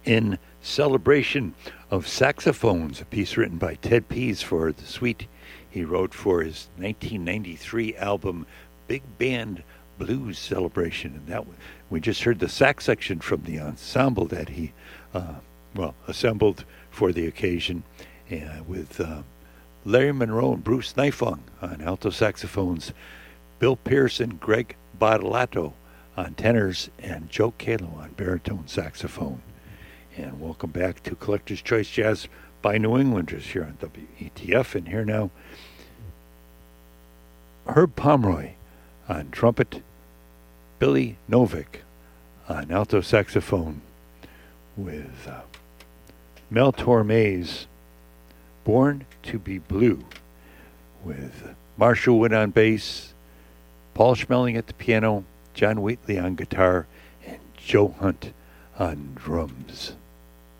in celebration of saxophones, a piece written by Ted Pease for the suite he wrote for his 1993 album Big Band Blues Celebration. And that we just heard the sax section from the ensemble that he assembled for the occasion, with Larry Monroe and Bruce Nifong on alto saxophones, Bill Pierce and Greg Bottolato on tenors, and Joe Calo on baritone saxophone. And welcome back to Collector's Choice Jazz by New Englanders here on WETF. And here now, Herb Pomeroy on trumpet, Billy Novick on alto saxophone, with Mel Torme's Born to be Blue, with Marshall Wood on bass, Paul Schmeling at the piano, John Wheatley on guitar, and Joe Hunt on drums.